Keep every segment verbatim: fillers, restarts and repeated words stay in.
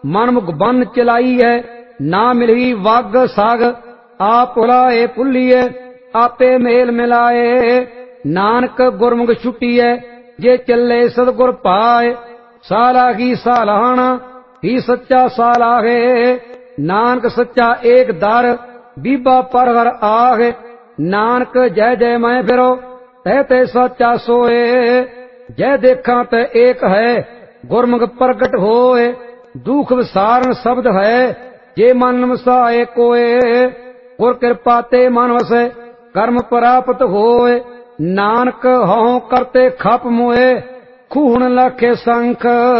मनमुख बन चलाईए, ना मिली वग साग, आप भुलाए भुलिए, आपे मेल मिलाए। नानक गुरमुख छुट्टीए, जे चले सतगुर पाए, सालाही सालाहना ही सच्चा सालाहे। नानक सच्चा एक दर, बीबा पर हर आगे। नानक जय जय मैं फिरो, तह ते सच्चा सोए। जय देखा ते एक है, गुरमुख प्रगट होए। दुख विसारण शब्द है, जे मन वसाए कोए। गुर कृपा ते मन वसे, कर्म प्राप्त होए। नानक हਉ करते खप मोए, खून लाखे संख।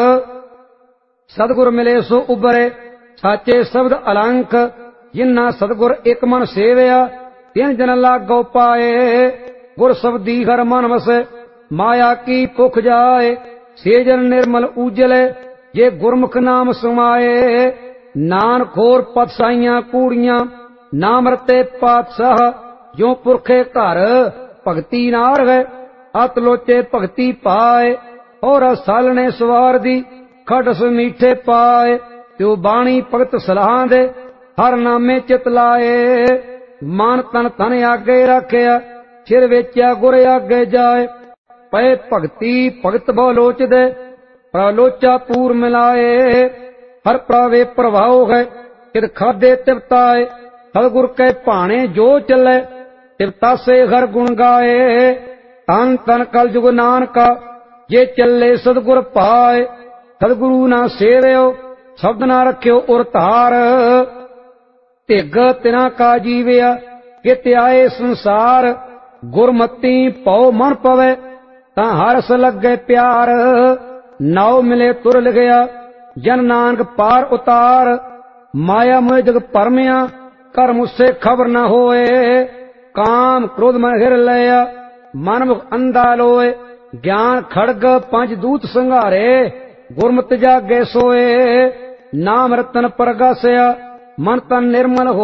सतगुर मिले सो उबरे, साचे शब्द अलंक। जिन्ना सतगुर एक मन सेवया, तिन जन लागो पाए। गुर शब्दी हर मन वसे, माया की भुख जाए। से जन निर्मल उजले, जे गुरमुख नाम समाए। नानक होर पतसाइयां कूड़ियां, नाम रते पातशाह। जो पुरखे घर भगती नार है, अत लोचे भगती पाए। और सालने सवार दी, खटस मीठे पाए। त्यो बाणी भगत सलाह दे, हर नामे चित लाए। मन तन तन आगे रखिया, सिर वेचा गुर आगे जाए। पै भगती भगत बहु लोच दे, प्रलोचा पूर मिलाए। हर प्रावे प्रभाव है, कित खादे तिवताए। सतगुर के भाने जो चले, तिवता से हर गुण गाए। तन तन कल जुग नानका, जे चले सतगुर पाए। सतगुरु ना सेवयो, शब्द ना रखियो उर धार। धिग तिना का जीवया, कित आए संसार। गुरमती पौ मन पवे, तां हरस लगे प्यार। नाव मिले तुर लिखया, जन नानक पार उतार। माया मोह जग परमिया, कर मुझसे खबर न होए। काम क्रोध मन हिर लया, मन मुख अंधा लोए। ज्ञान खड़ग पंच दूत संघारे, गुरमत जागे सोए। नाम रतन प्रगसया, मन तन निर्मल हो।